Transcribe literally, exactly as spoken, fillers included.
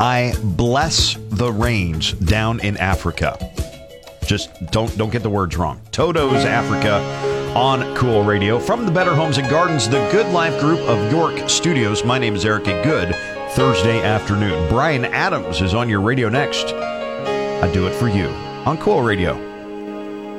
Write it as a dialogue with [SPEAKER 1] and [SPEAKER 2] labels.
[SPEAKER 1] I bless the rains down in Africa. Just don't don't get the words wrong. Toto's Africa on Cool Radio. From the Better Homes and Gardens, the Good Life Group of York Studios. My name is Eric. A good Thursday afternoon. Brian Adams is on your radio next. I do it for you on Cool Radio.